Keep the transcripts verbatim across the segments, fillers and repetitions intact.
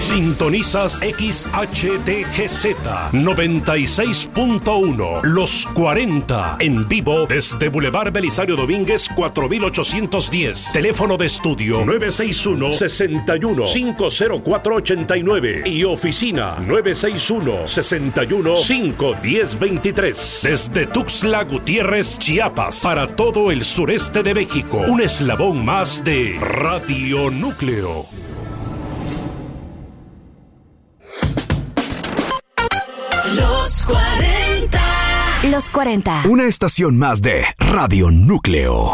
Sintonizas X H T G Z noventa y seis punto uno, Los cuarenta, en vivo desde Boulevard Belisario Domínguez cuatro mil ochocientos diez. Teléfono de estudio nueve seis uno, seis uno, cinco cero cuatro ocho nueve y oficina nueve seis uno, seis uno, cinco uno cero dos tres. Desde Tuxtla Gutiérrez, Chiapas, para todo el sureste de México, un eslabón más de Radio Núcleo. Los cuarenta. Los cuarenta. Una estación más de Radio Núcleo.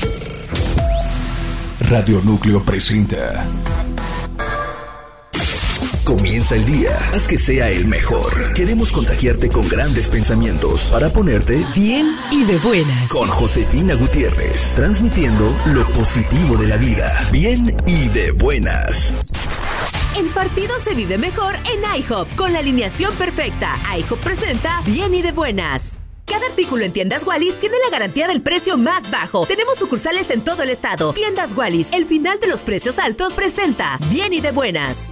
Radio Núcleo presenta. Comienza el día, haz que sea el mejor. Queremos contagiarte con grandes pensamientos para ponerte bien y de buenas. Con Josefina Gutiérrez, transmitiendo lo positivo de la vida. Bien y de buenas. El partido se vive mejor en IHOP, con la alineación perfecta. IHOP presenta Bien y de Buenas. Cada artículo en Tiendas Wallis tiene la garantía del precio más bajo. Tenemos sucursales en todo el estado. Tiendas Wallis, el final de los precios altos, presenta Bien y de Buenas.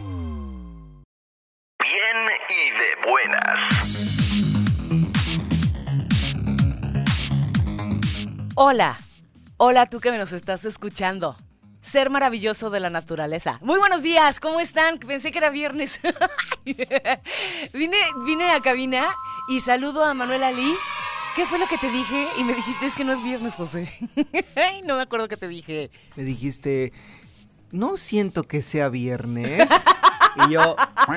Bien y de buenas. Hola, hola tú que nos estás escuchando. Ser maravilloso de la naturaleza. Muy buenos días, ¿cómo están? Pensé que era viernes. vine, vine a cabina y saludo a Manuela Lee. ¿Qué fue lo que te dije? Y me dijiste, es que no es viernes, José. No me acuerdo qué te dije. Me dijiste, no siento que sea viernes. Y yo...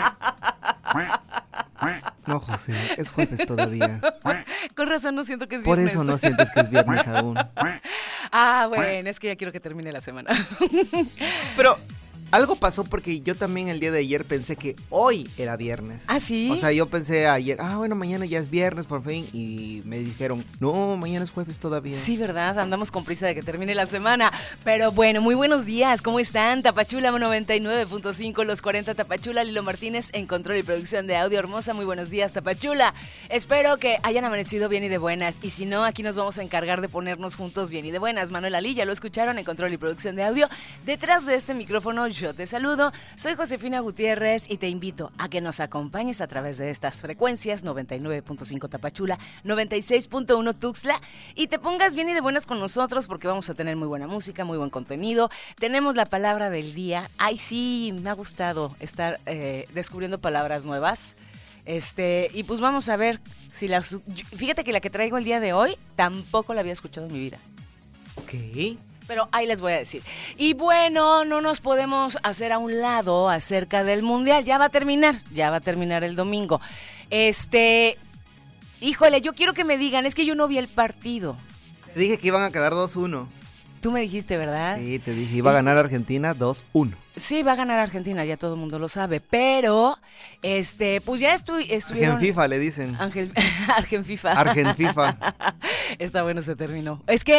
No, José, es jueves todavía. Con razón no siento que es Por viernes. eso no sientes que es viernes aún. Ah, bueno, es que ya quiero que termine la semana. Pero algo pasó porque yo también el día de ayer pensé que hoy era viernes. ¿Ah, sí? O sea, yo pensé ayer, ah, bueno, mañana ya es viernes por fin. Y me dijeron, no, mañana es jueves todavía. Sí, ¿verdad? Andamos con prisa de que termine la semana. Pero bueno, muy buenos días. ¿Cómo están? Tapachula noventa y nueve punto cinco, Los cuarenta Tapachula. Lilo Martínez en control y producción de audio. Hermosa, muy buenos días, Tapachula. Espero que hayan amanecido bien y de buenas. Y si no, aquí nos vamos a encargar de ponernos juntos bien y de buenas. Manuela Lee, ya lo escucharon en control y producción de audio. Detrás de este micrófono, yo te saludo. Soy Josefina Gutiérrez y te invito a que nos acompañes a través de estas frecuencias noventa y nueve punto cinco Tapachula, noventa y seis punto uno Tuxtla, y te pongas bien y de buenas con nosotros porque vamos a tener muy buena música, muy buen contenido. Tenemos la palabra del día. Ay, sí, me ha gustado estar eh, descubriendo palabras nuevas. Este, y pues vamos a ver si las... Fíjate que la que traigo el día de hoy tampoco la había escuchado en mi vida. Ok. Pero ahí les voy a decir. Y bueno, no nos podemos hacer a un lado acerca del Mundial. Ya va a terminar, ya va a terminar el domingo. Este, híjole, yo quiero que me digan, es que yo no vi el partido. Te dije que iban a quedar dos uno. Tú me dijiste, ¿verdad? Sí, te dije, iba a ganar Argentina dos uno. Sí, va a ganar Argentina, ya todo el mundo lo sabe, pero, este, pues ya estu estuvieron... Argenfifa le dicen. Ángel, Argenfifa. Argenfifa. Está bueno, se terminó. Es que